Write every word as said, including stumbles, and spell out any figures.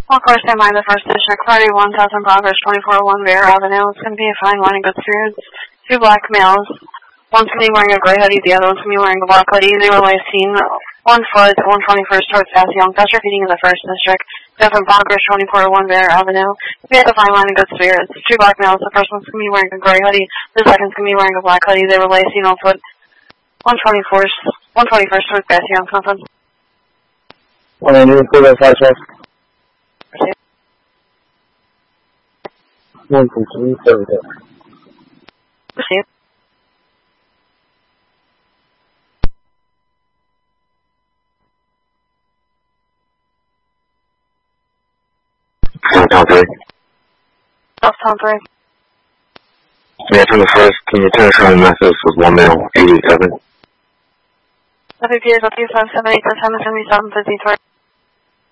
Of course, I mind the first district, party one thousand Progress, twenty-four oh one Bear Avenue. It's going to be a fine wine and good spirits. Two black males. One's going to be wearing a gray hoodie, the other one's going to be wearing a black hoodie. They were last seen one foot, one twenty-first towards Passyunk. That's repeating in the first district. Different Progress, twenty-four oh one Bear Avenue. We have a fine wine and good spirits. Two black males. The first one's going to be wearing a gray hoodie. The second's going to be wearing a black hoodie. They were last seen one foot, one twenty-first, one twenty-first towards Passyunk. Conference. One eighty, four oh five, twelve. One from three, seven, Proceed. Town three. South Town three. Yeah, from the first, can you turn around the message with one male, eighty-seven? W P is up to five seven eight for ten to seventy-seven fifty-three.